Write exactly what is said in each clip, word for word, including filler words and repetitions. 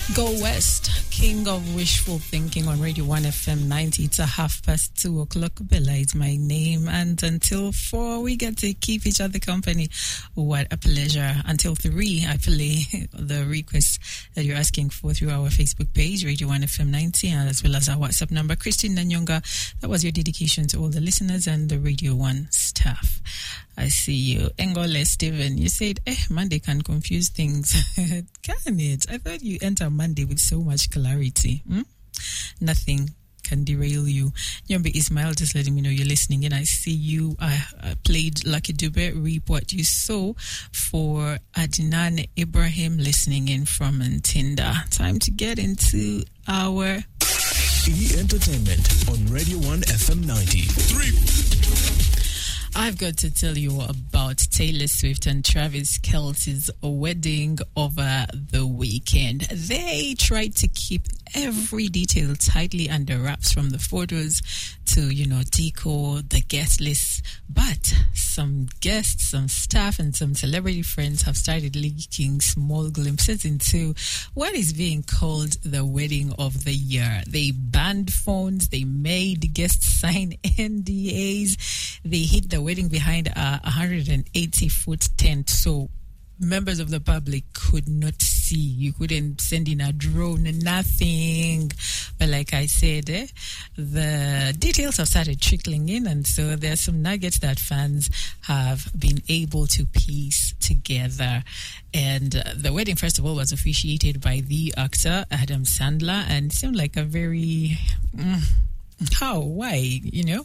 Go West, King of Wishful Thinking on Radio one F M ninety. It's a half past two o'clock. Bella is my name. And until four, we get to keep each other company. What a pleasure. Until three, I play the requests that you're asking for through our Facebook page, Radio one F M ninety, and as well as our WhatsApp number. Christine Nanyonga, that was your dedication to all the listeners and the Radio one staff. I see you. Engole Steven, you said, eh, Monday can confuse things. Can it? I thought you enter Monday with so much clarity. Hmm? Nothing can derail you. Nyombe Ismail, just letting me know you're listening. And I see you. I, I played Lucky Dube, reap what you saw for Adnan Ibrahim listening in from Ntinda. Time to get into our E! Entertainment on Radio one F M ninety. Three. I've got to tell you about Taylor Swift and Travis Kelce's wedding over the weekend. They tried to keep every detail tightly under wraps, from the photos to, you know, decor, the guest list. But some guests, some staff, and some celebrity friends have started leaking small glimpses into what is being called the wedding of the year. They banned phones, they made guests sign N D As, they hid the wedding behind a one hundred eighty foot tent, so members of the public could not see. You couldn't send in a drone, nothing. But like I said, eh, the details have started trickling in, and so there's some nuggets that fans have been able to piece together. And uh, the wedding, first of all, was officiated by the actor Adam Sandler, and seemed like a very mm, how why you know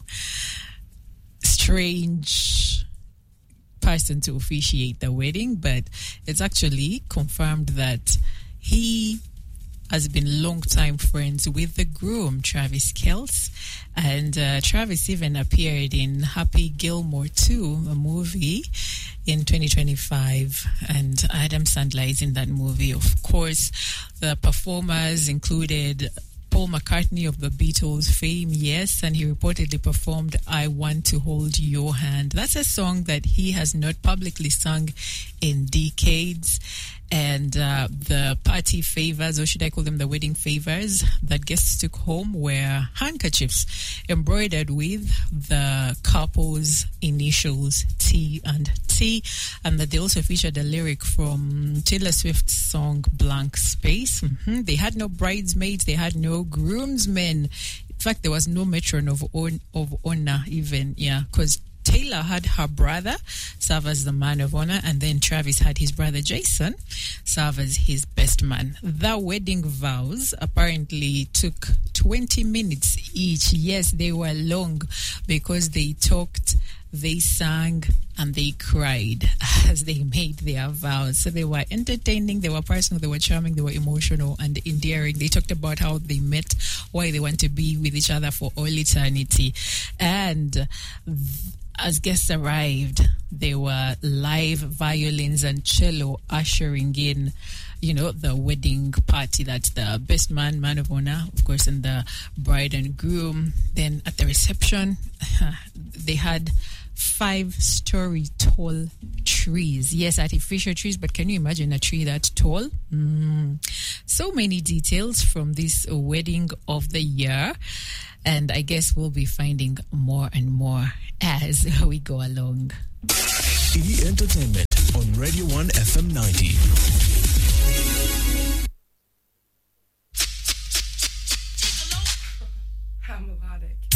strange person to officiate the wedding, but it's actually confirmed that he has been long-time friends with the groom, Travis Kelce, and uh, Travis even appeared in Happy Gilmore two, a movie in twenty twenty-five, and Adam Sandler is in that movie. Of course, the performers included Paul McCartney of the Beatles fame, yes, and he reportedly performed I Want to Hold Your Hand. That's a song that he has not publicly sung in decades. And uh, the party favors, or should I call them the wedding favors, that guests took home were handkerchiefs embroidered with the couple's initials, T and T, and that they also featured a lyric from Taylor Swift's song Blank Space. Mm-hmm. They had no bridesmaids, they had no groomsmen. In fact, there was no matron of, on, of honor even, yeah, because Taylor had her brother serve as the man of honor, and then Travis had his brother Jason serve as his best man. The wedding vows apparently took twenty minutes each. Yes, they were long because they talked, they sang, and they cried as they made their vows. So they were entertaining, they were personal, they were charming, they were emotional and endearing. They talked about how they met, why they want to be with each other for all eternity. And as guests arrived, there were live violins and cello ushering in, you know, the wedding party. That's the best man, man of honor, of course, and the bride and groom. Then at the reception, they had five-story tall trees. Yes, artificial trees, but can you imagine a tree that tall? Mm. So many details from this wedding of the year. And I guess we'll be finding more and more as we go along. E! Entertainment on Radio one F M ninety. How melodic.